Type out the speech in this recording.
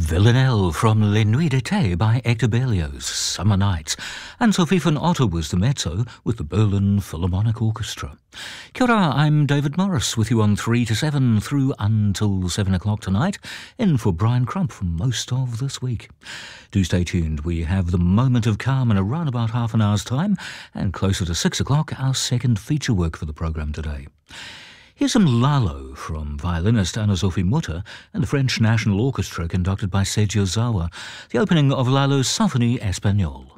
Villanelle from Les Nuits d'été by Hector Berlioz, Summer Nights, and Sophie van Otto was the mezzo with the Berlin Philharmonic Orchestra. Kia ora, I'm David Morris with you on 3 to 7 through until 7 o'clock tonight, in for Brian Crump for most of this week. Do stay tuned, we have the Moment of Calm in around about half an hour's time, and closer to 6 o'clock our second feature work for the programme today. Here's some Lalo from violinist Anna-Sophie Mutter and the French National Orchestra conducted by Sergio Zawa, the opening of Lalo's Symphonie Espagnole.